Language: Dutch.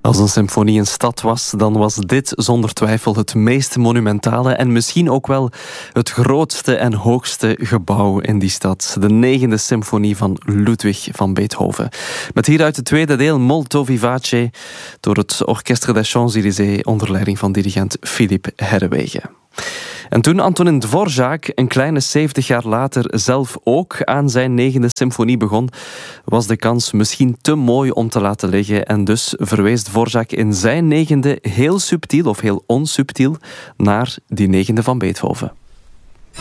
Als een symfonie een stad was, dan was dit zonder twijfel het meest monumentale en misschien ook wel het grootste en hoogste gebouw in die stad. De 9e symfonie van Ludwig van Beethoven. Met hieruit het tweede deel Molto Vivace door het Orchestre des Champs-Élysées onder leiding van dirigent Philippe Herreweghe. En toen Antonin Dvorak een kleine 70 jaar later zelf ook aan zijn 9e symfonie begon, was de kans misschien te mooi om te laten liggen en dus verwees Dvorak in zijn 9e heel subtiel of heel onsubtiel naar die 9e van Beethoven.